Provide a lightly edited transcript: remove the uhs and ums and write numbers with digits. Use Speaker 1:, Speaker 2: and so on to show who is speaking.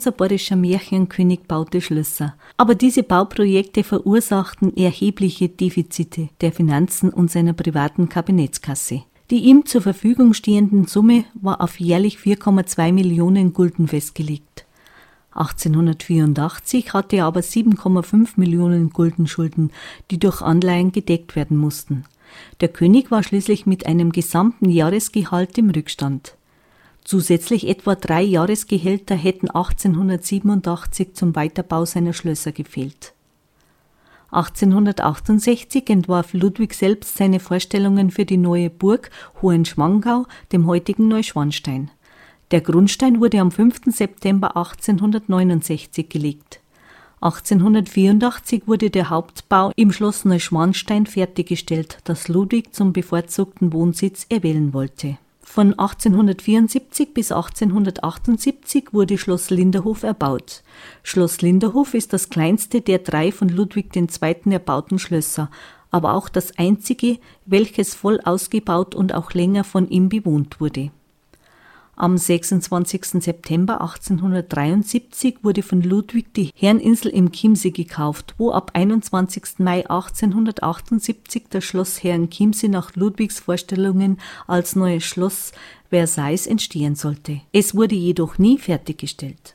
Speaker 1: hanseatischer Märchenkönig baute Schlösser. Aber diese Bauprojekte verursachten erhebliche Defizite der Finanzen und seiner privaten Kabinettskasse. Die ihm zur Verfügung stehenden Summe war auf jährlich 4,2 Millionen Gulden festgelegt. 1884 hatte er aber 7,5 Millionen Gulden Schulden, die durch Anleihen gedeckt werden mussten. Der König war schließlich mit einem gesamten Jahresgehalt im Rückstand. Zusätzlich etwa 3 Jahresgehälter hätten 1887 zum Weiterbau seiner Schlösser gefehlt. 1868 entwarf Ludwig selbst seine Vorstellungen für die neue Burg Hohenschwangau, dem heutigen Neuschwanstein. Der Grundstein wurde am 5. September 1869 gelegt. 1884 wurde der Hauptbau im Schloss Neuschwanstein fertiggestellt, das Ludwig zum bevorzugten Wohnsitz erwählen wollte. Von 1874 bis 1878 wurde Schloss Linderhof erbaut. Schloss Linderhof ist das kleinste der 3 von Ludwig II. Erbauten Schlösser, aber auch das einzige, welches voll ausgebaut und auch länger von ihm bewohnt wurde. Am 26. September 1873 wurde von Ludwig die Herreninsel im Chiemsee gekauft, wo ab 21. Mai 1878 das Schloss Herrenchiemsee nach Ludwigs Vorstellungen als neues Schloss Versailles entstehen sollte. Es wurde jedoch nie fertiggestellt.